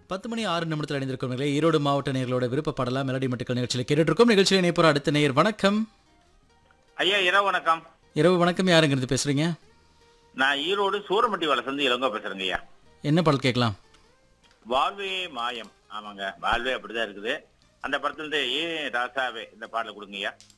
10 மணி 6 நிமிடத்தில் அடைந்திருக்கும் நிகழ்ச்சியில் ஈரோடு மாவட்ட நேயர்களோட விருப்ப பாடலாம் மெலடி மட்டுக்கள் நிகழ்ச்சியில் கேட்டுருக்கோம். நிகழ்ச்சியில் இணைப்போற அடுத்த நேயர் வணக்கம். ஐயா இரவு வணக்கம். இரவு வணக்கம். யாருங்கிறது பேசுறீங்க? நான் ஈரோடு சூரமட்டி வலசந்து இளங்கோ பேசுறேங்க ஐயா. என்ன பாடல் கேட்கலாம்? வாழ்வே மாயம். ஆமாங்க, வாழ்வே அப்படிதான் இருக்குது. அந்த படத்துல இருந்து ஏ ராசாவே இந்த பாடலை கொடுங்க ஐயா.